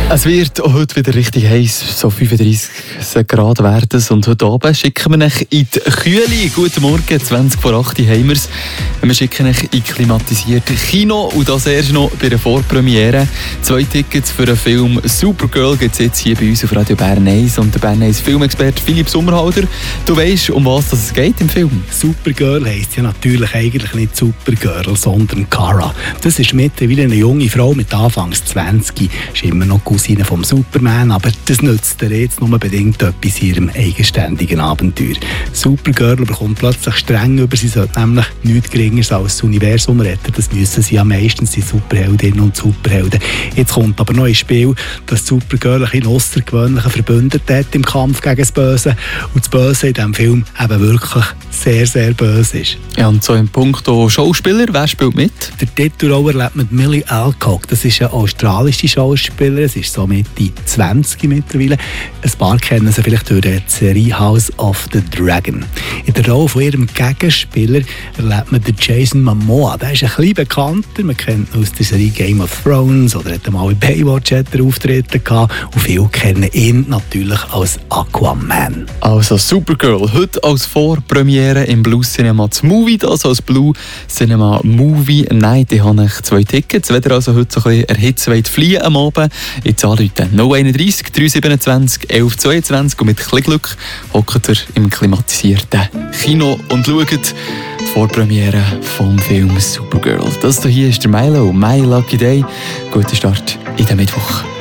Es wird auch heute wieder richtig heiß, so 35 Grad werden es. Und heute Abend schicken wir euch in die Kühle. Guten Morgen, 20 vor 8 haben wir es. Wir schicken euch in klimatisierte Kino und das erst noch bei der Vorpremiere. 2 Tickets für den Film Supergirl gibt es jetzt hier bei uns auf Radio Bern 1. Und der Bern 1 Filmexperte Philipp Sommerhalder. Du weißt, um was es geht im Film. Supergirl heisst ja natürlich eigentlich nicht Supergirl, sondern Kara. Das ist mittlerweile eine junge Frau mit Anfangs 20. Ist immer noch Cousine vom Superman, aber das nützt ihr jetzt nur bedingt etwas in ihrem eigenständigen Abenteuer. Supergirl bekommt plötzlich streng über, sie sollte nämlich nichts Geringeres als das Universum retten. Das müssen sie ja meistens die Superheldinnen und Superhelden. Jetzt kommt aber noch ins Spiel, dass Supergirl einen außergewöhnlichen Verbündeten hat im Kampf gegen das Böse. Und das Böse in diesem Film eben wirklich sehr, sehr böse ist. Ja, und so im Punkt Schauspieler, wer spielt mit? Der Titelrolle lebt mit Millie Alcock. Das ist eine australische Schauspielerin. Es ist so Mitte 20 mittlerweile. Ein paar kennen sie vielleicht durch die Serie House of the Dragon. In der Rolle von ihrem Gegenspieler erlebt man den Jason Momoa. Der ist ein bisschen bekannter. Man kennt ihn aus der Serie Game of Thrones oder hat mal in Baywatch Auftritte gehabt. Und viele kennen ihn natürlich als Aquaman. Also Supergirl, heute als Vorpremiere im Blue Cinema das Movie, das als Blue Cinema Movie Night. Ich habe 2 Tickets. Wenn ihr also heute so ein bisschen erhitzt wollt, fliehen am Abend, jetzt anrufen 031 327 1122 und mit ein bisschen Glück hockt ihr im klimatisierten Kino und schaut die Vorpremiere vom Film Supergirl. Das hier ist der Milo, My Lucky Day. Guten Start in den Mittwoch.